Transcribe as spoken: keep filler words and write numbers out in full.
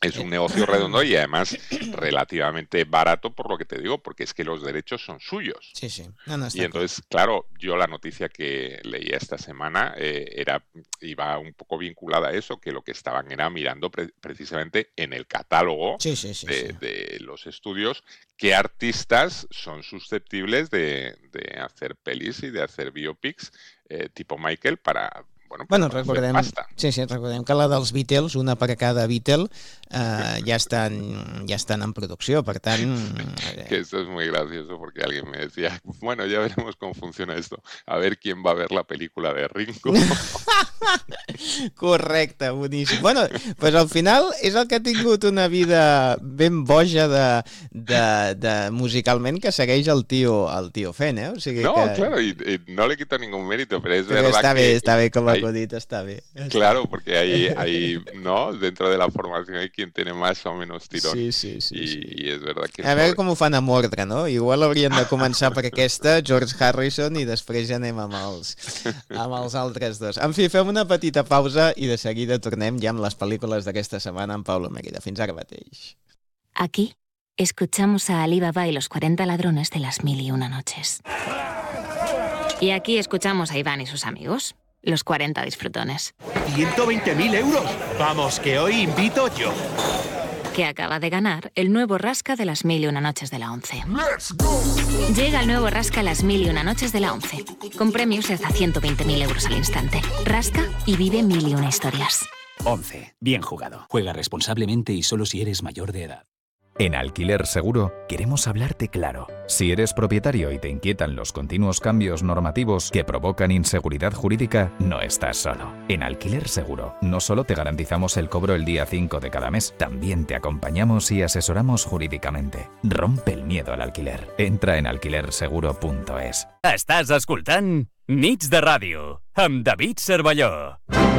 Es un negocio redondo y además relativamente barato por lo que te digo, porque es que los derechos son suyos. Sí, sí. No, no, Y està clar. entonces, claro, yo la noticia que leía esta semana eh, era, iba un poco vinculada a eso, que lo que estaban era mirando pre- precisamente en el catálogo Sí, sí, sí, sí. de, de los estudios qué artistas son susceptibles de, de hacer pelis y de hacer biopics eh, tipo Michael para, bueno, pues Bueno, para hacer recordem, pasta. sí, sí, recordem que la dels Beatles, una per a cada Beatle, eh, ja, estan, ja estan en producció, per tant... Que Eh, esto es muy gracioso porque alguien me decía, bueno, ya veremos cómo funciona esto, a ver quién va a ver la película de Ringo. Correcte, boníssim. Bueno, pues al final és el que ha tingut una vida ben boja de, de, de musicalment que segueix el tio, el tio fent, eh? O sigui No, que... claro, y, y no le quito ningún mérito, pero es Però verdad està bé, que està bé com a hay, acudit, està bé. Està claro, bé. porque hay, hay, ¿no? Dentro de la formación hay quien tiene más o menos tirón. Sí, sí, sí, sí. Y, y es verdad que A veure joder. com ho fan amb ordre, no? Igual haurien de començar per aquesta, George Harrison, i després ja anem amb els, amb els altres dos. En fi, fem una petita pausa i de seguida tornem ja amb les pel·lícules d'aquesta setmana amb Paulo Mérida. Fins ara mateix. Aquí escuchamos a Ali Baba y los cuarenta ladrones de las mil y una noches. Y aquí escuchamos a Iván y sus amigos, los cuarenta disfrutones. ¡ciento veinte mil euros! Vamos, que hoy invito yo. Que acaba de ganar el nuevo Rasca de las mil y una noches de la once. Llega el nuevo Rasca las mil y una noches de la once, con premios de hasta ciento veinte mil euros al instante. Rasca y vive mil y una historias. once. Bien jugado. Juega responsablemente y solo si eres mayor de edad. En Alquiler Seguro queremos hablarte claro. Si eres propietario y te inquietan los continuos cambios normativos que provocan inseguridad jurídica, no estás solo. En Alquiler Seguro no solo te garantizamos el cobro el día cinco de cada mes, también te acompañamos y asesoramos jurídicamente. Rompe el miedo al alquiler. Entra en alquiler seguro punto es. Estàs escoltant Nits de Ràdio amb David Cervelló.